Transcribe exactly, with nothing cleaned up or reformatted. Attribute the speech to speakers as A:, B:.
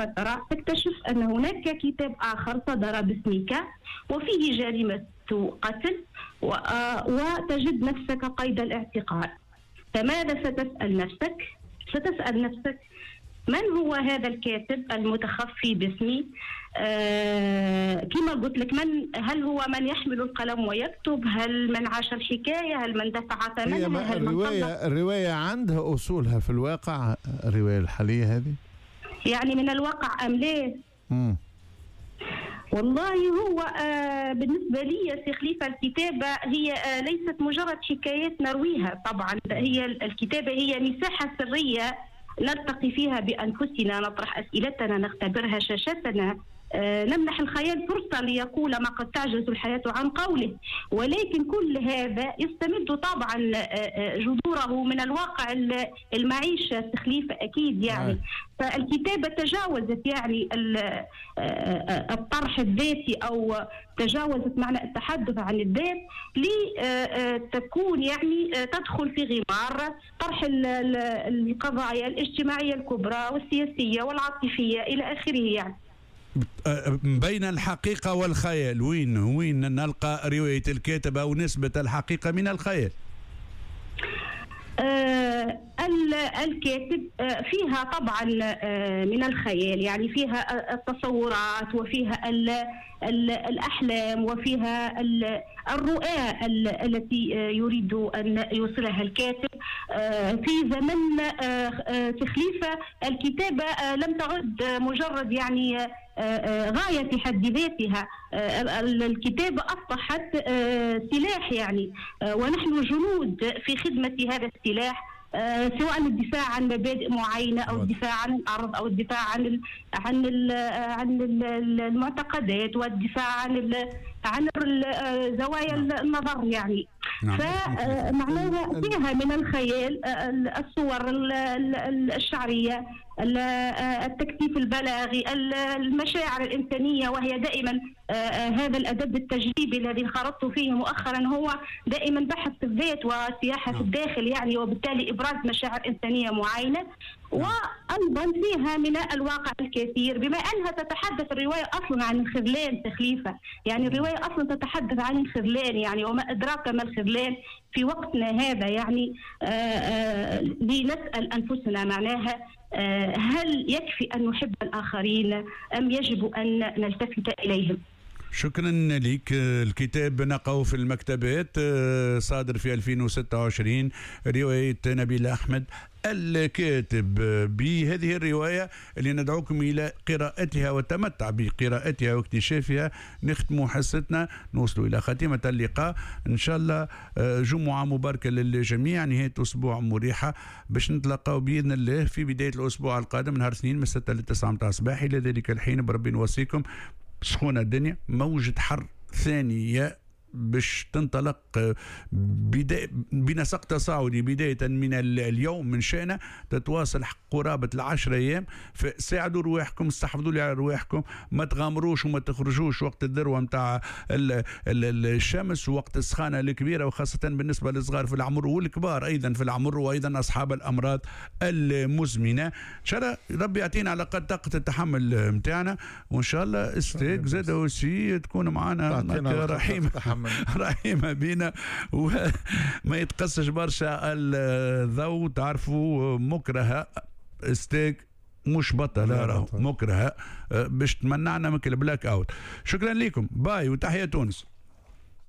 A: فترة تكتشف أن هناك كتاب آخر صدر باسمك وفيه جريمة قتل وتجد نفسك قيد الاعتقال. فماذا ستسأل نفسك؟ ستسأل نفسك من هو هذا الكاتب المتخفي باسمي؟ آه كما قلت لك، من هل هو من يحمل القلم ويكتب؟ هل من عاش الحكاية؟ هل من دفع ثمنها؟
B: الرواية الرواية عندها أصولها في الواقع، الرواية الحالية هذه
A: يعني من الواقع أم لا؟
B: مم.
A: والله هو آه بالنسبة لي يا سي خليفة الكتابة هي آه ليست مجرد حكايات نرويها. طبعا هي الكتابة هي مساحة سرية نلتقي فيها بأنفسنا، نطرح أسئلتنا، نختبرها شاشتنا، آه، نمنح الخيال فرصة ليقول ما قد تعجز الحياة عن قوله. ولكن كل هذا يستمد طبعا آه جذوره من الواقع المعيشة خليفة أكيد يعني. فالكتابة تجاوزت يعني الطرح الذاتي أو تجاوزت معنى التحدث عن الذات لتكون يعني تدخل في غمار طرح القضايا الاجتماعية الكبرى والسياسية والعاطفية إلى آخره يعني.
C: بين الحقيقة والخيال وين وين نلقى رواية الكاتب أو نسبة الحقيقة من الخيال؟
A: آه الكاتب آه فيها طبعا آه من الخيال، يعني فيها التصورات وفيها ال ال الأحلام وفيها الرؤى التي يريد أن يوصلها الكاتب. في زمن تخليفة الكتابة لم تعد مجرد يعني غاية في حد ذاتها، الكتابة أصبحت سلاح يعني، ونحن جنود في خدمة هذا السلاح، سواء الدفاع عن مبادئ معينة أو الدفاع عن الأرض أو الدفاع عن ال عن ال عن ال المعتقدات والدفاع عن ال عن زوايا النظر يعني. فمعناها فيها من الخيال الصور الشعرية، التكثيف البلاغي، المشاعر الإنسانية، وهي دائما هذا الأدب التجريبي الذي انخرطت فيه مؤخرا هو دائما بحث في الذات وسياحة في الداخل يعني، وبالتالي إبراز مشاعر إنسانية معينة. وأيضا فيها من الواقع الكثير، بما أنها تتحدث الرواية أصلا عن الخذلان تخليفة، يعني الرواية أصلا تتحدث عن الخذلان يعني، وما أدراك ما الخذلان في وقتنا هذا يعني. آآ آآ لنسأل أنفسنا معناها هل يكفي أن نحب الآخرين أم يجب أن نلتفت إليهم؟
C: شكرا لك. الكتاب نقعه في المكتبات، صادر في ألفين وستة وعشرين، رواية نبيل أحمد الكاتب. بهذه الرواية اللي ندعوكم إلى قراءتها والتمتع بقراءتها واكتشافها نختم حصتنا، نوصل إلى خاتمة اللقاء إن شاء الله. جمعة مباركة للجميع، نهاية أسبوع مريحة، باش نتلاقاو بإذن الله في بداية الأسبوع القادم نهار اثنين من ستة لتسعة متاع الصباح. إلى ذلك الحين بربي نوصيكم سخونة الدنيا، موجة حر ثانية باش تنطلق بنسق تصاعدي بداية من اليوم، من شأنه تتواصل قرابة العشر أيام. فساعدوا رواحكم، استحفظوا لي على رواحكم، ما تغامروش وما تخرجوش وقت الذروة متاع الشمس ووقت السخانة الكبيرة، وخاصة بالنسبة للصغار في العمر والكبار أيضا في العمر، وأيضا أصحاب الأمراض المزمنة. إن شاء الله ربي يعطينا على قد طاقة التحمل متاعنا، وإن شاء الله استيك زاد وسي تكون معنا رحيمة رحيمة بينا وما يتقصش برشا الضوء. تعرفوا مكرهة استيك مش بطل راهو مكرهة باش تمنعنا من البلاك اوت. شكرا لكم، باي وتحية تونس.